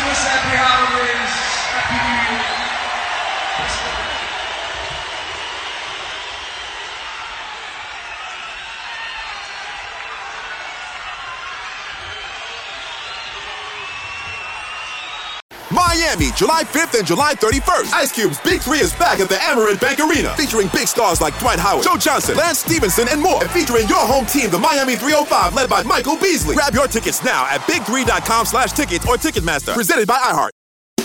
Christmas, happy holidays, happy New Year. Miami, July 5th and July 31st. Ice Cube's Big 3 is back at the Amerant Bank Arena, featuring big stars like Dwight Howard, Joe Johnson, Lance Stevenson, and more. And featuring your home team, the Miami 305, led by Michael Beasley. Grab your tickets now at big3.com/tickets or Ticketmaster. Presented by iHeart.